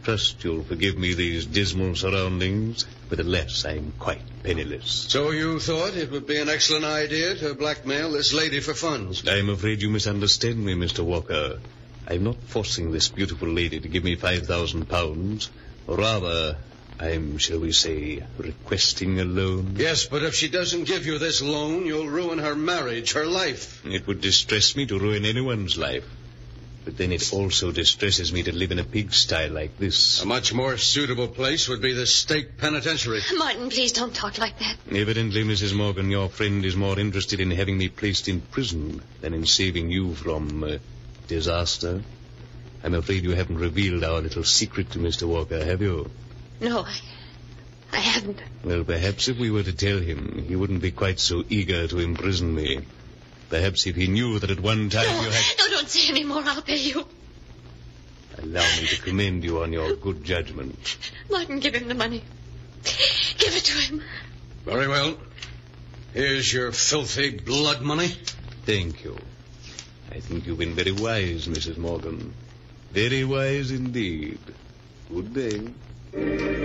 trust you'll forgive me these dismal surroundings, but alas, I'm quite penniless. So you thought it would be an excellent idea to blackmail this lady for funds? I'm afraid you misunderstand me, Mr. Walker. I'm not forcing this beautiful lady to give me £5,000. Rather, I'm, shall we say, requesting a loan. Yes, but if she doesn't give you this loan, you'll ruin her marriage, her life. It would distress me to ruin anyone's life. But then it also distresses me to live in a pigsty like this. A much more suitable place would be the state penitentiary. Martin, please don't talk like that. Evidently, Mrs. Morgan, your friend is more interested in having me placed in prison than in saving you from disaster. I'm afraid you haven't revealed our little secret to Mr. Walker, have you? No, I haven't. Well, perhaps if we were to tell him, he wouldn't be quite so eager to imprison me. Perhaps if he knew that at one time you had... No, don't say any more. I'll pay you. Allow me to commend you on your good judgment. Martin, give him the money. Give it to him. Very well. Here's your filthy blood money. Thank you. I think you've been very wise, Mrs. Morgan. Very wise indeed. Good day.